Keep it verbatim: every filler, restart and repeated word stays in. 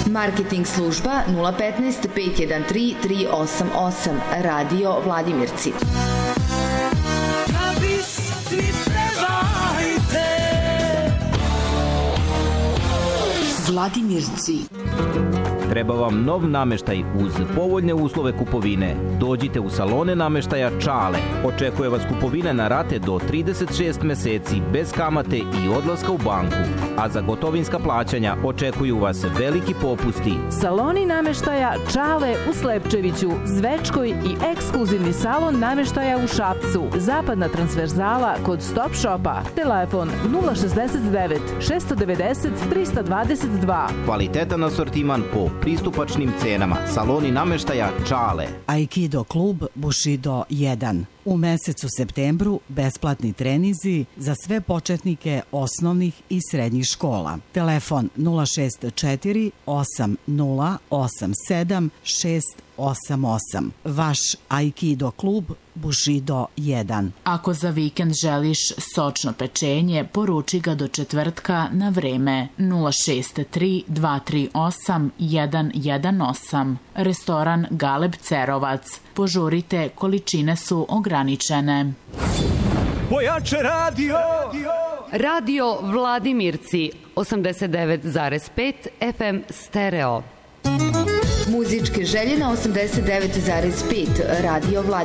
Marketing služba nula petnaest pet jedan tri tri osam osam. Radio Vladimirci. Vladimirci. Treba vam nov nameštaj uz povoljne uslove kupovine. Dođite u salone nameštaja Čale. Očekuje vas kupovine na rate do trideset šest meseci bez kamate i odlaska u banku. A za gotovinska plaćanja očekuju vas veliki popusti. Saloni nameštaja Čale u Slepčeviću, Zvečkoj i ekskluzivni salon nameštaja u Šapcu. Zapadna transverzala kod Stop Shopa. Telefon nula šezdeset devet šest devedeset trista dvadeset dva. Kvalitetan asortiman po pristupačnim cenama. Saloni nameštaja Čale. Aikido klub Bushido jedan. U mesecu septembru besplatni trenizi za sve početnike osnovnih i srednjih škola. Telefon nula šest četiri osam nula osam sedam šest osam osam. Vaš Aikido klub Bushido jedan. Ako za vikend želiš sočno pečenje, poruči ga do četvrtka na vreme nula šest tri dva tri osam jedan jedan osam. Restoran Galeb Cerovac. Požurite, količine su ograničene. Pojače radio! Radio Vladimirci osamdeset devet zarez pet F M stereo. Muzičke želje na osamdeset devet zarez pet Radio Vladimirci.